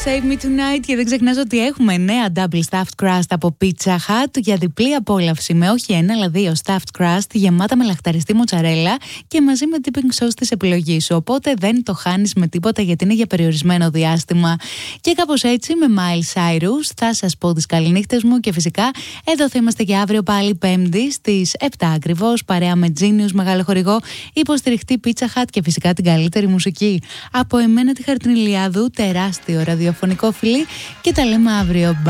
Save Me Tonight. Και δεν ξεχνάς ότι έχουμε νέα double stuffed crust από Pizza Hut για διπλή απόλαυση με όχι ένα αλλά δύο stuffed crust γεμάτα με λαχταριστή μοτσαρέλα και μαζί με dipping sauce της επιλογής σου. Οπότε δεν το χάνεις με τίποτα γιατί είναι για περιορισμένο διάστημα. Και κάπως έτσι με Miles Cyrus θα σας πω τις καληνύχτες μου και φυσικά εδώ θα είμαστε και αύριο πάλι Πέμπτη στις 7 ακριβώς παρέα με Genius, μεγάλο χορηγό, υποστηριχτή Pizza Hut και φυσικά την καλύτερη μουσική. Από εμένα τη Χαρτινή Ηλιάδου, τεράστιο ραδιοφωνικό φιλί και τα λέμε αύριο.